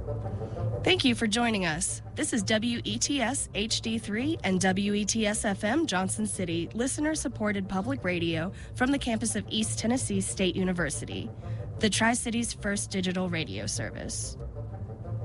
Thank you for joining us. This is WETS HD3 and WETS FM Johnson City, listener-supported public radio from the campus of East Tennessee State University, the Tri-Cities' first digital radio service.